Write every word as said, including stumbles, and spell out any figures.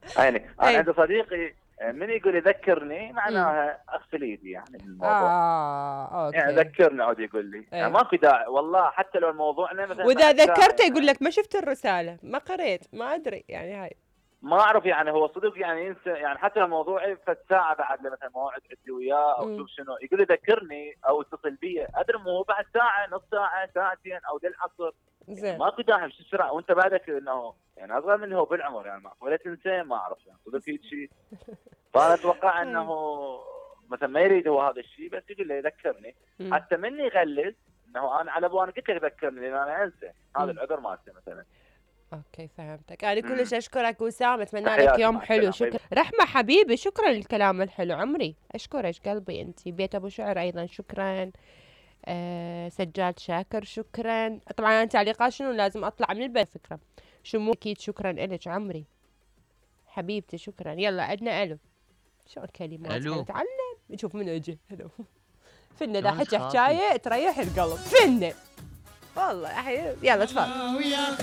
يعني انا أي. عندي صديقي من يقول يذكرني إمم. معناها اغسل ايدي يعني بالموضوع. آه، يعني أوكي. ذكرني عاد يقول لي، يعني إيه. ماكو داعي والله حتى لو موضوعنا مثلًا وإذا بعد ساعة ذكرته يقول يعني. لك ما شُفت الرسالة، ما قريت، ما أدري، يعني هاي. ما أعرف يعني هو صدق يعني ينسى يعني حتى لو موضوعي فد ساعة بعد له مثلًا موعد عندي وياه أو إمم. شوف شنو، يقول لي ذكرني أو اتصل بي، أدري مو بعد ساعة، نص ساعة، ساعتين أو للعصر، يعني زين. ماكو داعي بش السرعة وأنت بعدك إنه يعني أصغر مني هو بالعمر يعني معقولة ولا تنسى ما أعرف يعني صدق هيك شيء. فأنا أتوقع طيب. إنه مثلًا ما يريد هو هذا الشيء بس يقول لي ذكرني، إمم. حتى مني يغلس إنه أنا على بالي قلت لك ذكرني لأن أنا أنسى، هذا إمم. العذر مالتي مثلًا. أوكي فهمتك. أنا كلش إمم. أشكرك وسام، أتمنى لك تحياتي يوم مع حلو. السلامة، باي شكرًا. باي. رحمة حبيبي شكرًا للكلام الحلو عمري، أشكرِك قلبي أنتِ. بيت أبو شعر أيضًا شكرًا. آآ سجاد شاكر شكرًا. طبعًا أنا تعليقات شنو لازم أطلع من البيت فكرة. شمو أكيد شكرًا إلِك عمري. حبيبتي شكرًا. يلا عندنا ألو. شلون كلمات حلوة الو تعلم. نشوف منو يجي. حلو. فنة دا شلونك حكي خالتي؟ حجاية تريح القلب. فنة. والله أحي يلا تفضل.